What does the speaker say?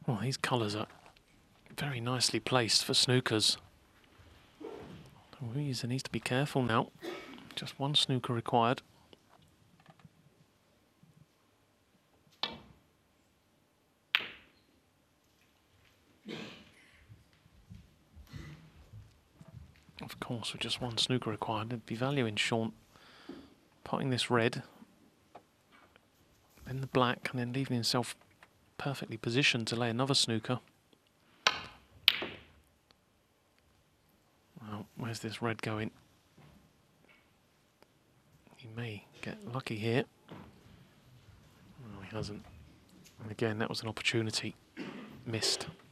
Well, these colours are very nicely placed for snookers. Louise needs to be careful now. Just one snooker required. Of course, with just one snooker required, there'd be value in Sean potting this red, then the black, and then leaving himself perfectly positioned to lay another snooker. Well, where's this red going? He may get lucky here. No, he hasn't. And again, that was an opportunity missed.